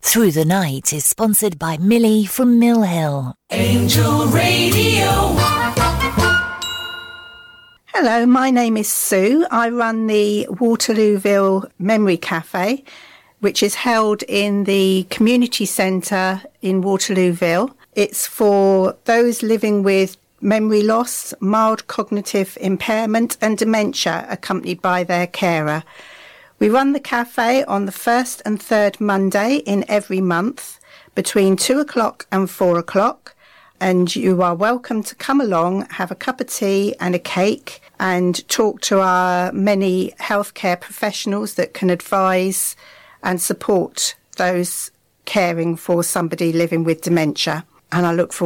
Through the Night is sponsored by Millie from Mill Hill. Angel Radio. Hello, my name is Sue. I run the Waterlooville Memory Cafe, which is held in the community centre in Waterlooville. It's for those living with memory loss, mild cognitive impairment and dementia, accompanied by their carer. We run the cafe on the first and third Monday in every month between 2 o'clock and 4 o'clock. And you are welcome to come along, have a cup of tea and a cake and talk to our many healthcare professionals that can advise and support those caring for somebody living with dementia. And I look forward